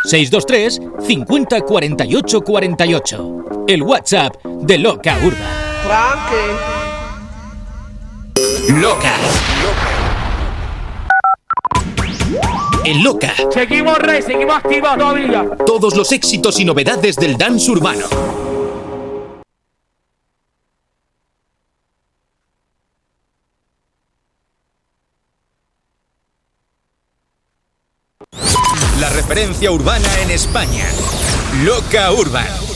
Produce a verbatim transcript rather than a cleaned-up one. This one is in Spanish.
seis dos tres, cincuenta, cuarenta y ocho, cuarenta y ocho. El WhatsApp de Loca Urban. Loca. En Loca. Seguimos rey, seguimos activos todavía. Todos los éxitos y novedades del dance urbano. La referencia urbana en España. Loca Urban.